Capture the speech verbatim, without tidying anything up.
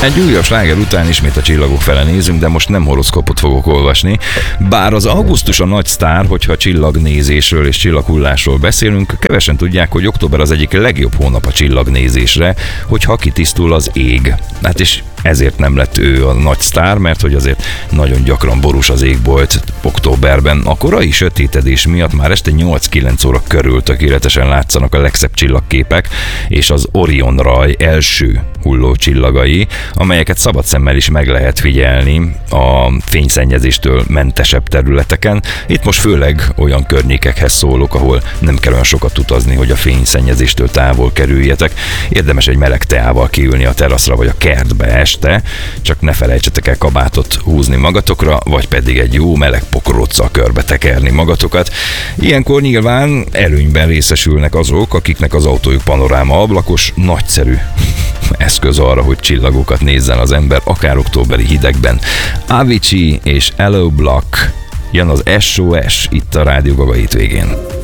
Egy újabb sláger után ismét a csillagok fele nézünk, de most nem horoszkópot fogok olvasni. Bár az augusztus a nagy sztár, hogyha csillagnézésről és csillaghullásról beszélünk, kevesen tudják, hogy október az egyik legjobb hónap a csillagnézésre, hogyha kitisztul az ég. Hát és ezért nem lett ő a nagy sztár, mert hogy azért nagyon gyakran borús az égbolt októberben. A korai sötétedés miatt már este nyolc-kilenc óra körül tökéletesen látszanak a legszebb csillagképek, és az Orion raj első hulló csillagai, amelyeket szabad szemmel is meg lehet figyelni a fényszennyezéstől mentesebb területeken. Itt most főleg olyan környékekhez szólok, ahol nem kell olyan sokat utazni, hogy a fényszennyezéstől távol kerüljetek. Érdemes egy meleg teával kiülni a teraszra vagy a kertbe este, csak ne felejtsetek el kabátot húzni magatokra, vagy pedig egy jó meleg pokróccal körbe tekerni magatokat. Ilyenkor nyilván előnyben részesülnek azok, akiknek az autójuk panoráma ablakos, nagyszerű eszköz arra, hogy csillagokat nézzen az ember, akár októberi hidegben. Avicii és Hello Black, jön az es o es itt a Rádió Gaga hétvégén.